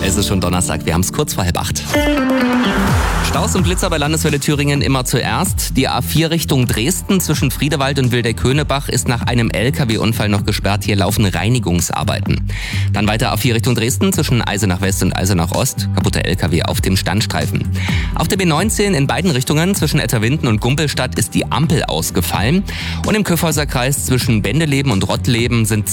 Es ist schon Donnerstag, wir haben es kurz vor 7:30. Staus und Blitzer bei Landeswelle Thüringen immer zuerst. Die A4 Richtung Dresden zwischen Friedewald und Wildeck-Höhnebach ist nach einem LKW-Unfall noch gesperrt. Hier laufen Reinigungsarbeiten. Dann weiter A4 Richtung Dresden zwischen Eisenach West und Eisenach Ost. Kaputter LKW auf dem Standstreifen. Auf der B19 in beiden Richtungen zwischen Etterwinden und Gumpelstadt ist die Ampel ausgefallen. Und im Kyffhäuser Kreis zwischen Bendeleben und Rottleben sind